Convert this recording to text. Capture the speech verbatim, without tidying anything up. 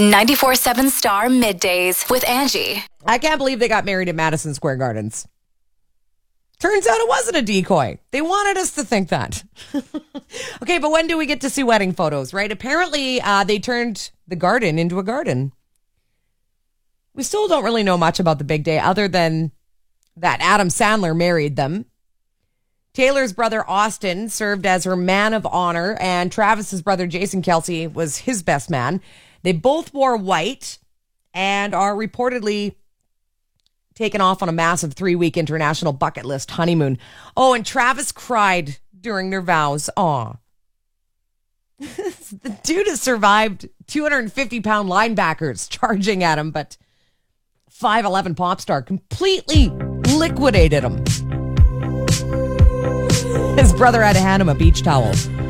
ninety-four seven Star Middays with Angie. I can't believe they got married at Madison Square Gardens. Turns out it wasn't a decoy. They wanted us to think that. Okay, but when do we get to see wedding photos, right? Apparently, uh, they turned the garden into a garden. We still don't really know much about the big day other than that Adam Sandler married them. Taylor's brother, Austin, served as her man of honor, and Travis's brother, Jason Kelce, was his best man. They both wore white and are reportedly taken off on a massive three-week international bucket list honeymoon. Oh, and Travis cried during their vows. Aw. The dude has survived two hundred fifty pound linebackers charging at him, but five eleven pop star completely liquidated him. His brother had to hand him a beach towel.